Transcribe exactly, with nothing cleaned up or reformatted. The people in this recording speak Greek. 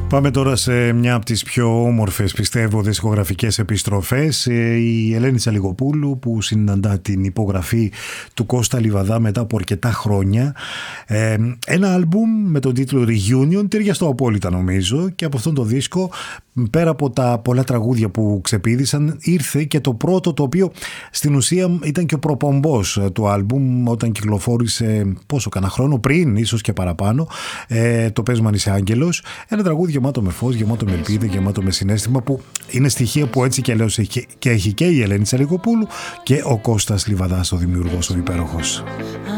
Πάμε τώρα σε μια από τις πιο όμορφες, πιστεύω, δισκογραφικές επιστροφές. Η Ελένη Τσαλιγοπούλου, που συναντά την υπογραφή του Κώστα Λιβαδά μετά από αρκετά χρόνια. Ε, ένα άλμπουμ με τον τίτλο Reunion, ταιριαστό απόλυτα νομίζω, και από αυτόν τον δίσκο, πέρα από τα πολλά τραγούδια που ξεπήδησαν, ήρθε και το πρώτο, το οποίο στην ουσία ήταν και ο προπομπός του άλμπουμ όταν κυκλοφόρησε πόσο κανένα χρόνο πριν, ίσως και παραπάνω, ε, το «Πες μου αν είσαι άγγελος». Ένα τραγούδι γεμάτο με φως, γεμάτο με ελπίδα, γεμάτο με συναίσθημα, που είναι στοιχεία που έτσι και λέω και έχει και η Ελένη Τσαλιγοπούλου και ο Κώστας Λιβαδάς, ο δημιουργός, ο υπέροχος.